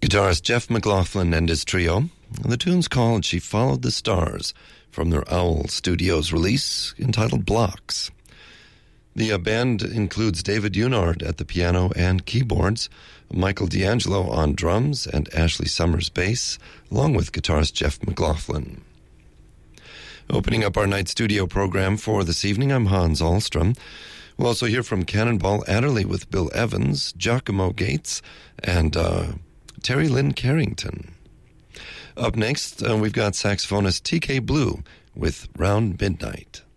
Guitarist Jeff McLaughlin and his trio. The tune's called She Followed the Stars from their Owl Studios release entitled Blocks. The band includes David Unard at the piano and keyboards, Michael D'Angelo on drums, and Ashley Summers bass, along with guitarist Jeff McLaughlin. Opening up our night studio program for this evening, I'm Hans Ahlstrom. We'll also hear from Cannonball Adderley with Bill Evans, Giacomo Gates, and Terry Lynn Carrington. Up next, we've got saxophonist T.K. Blue with Round Midnight.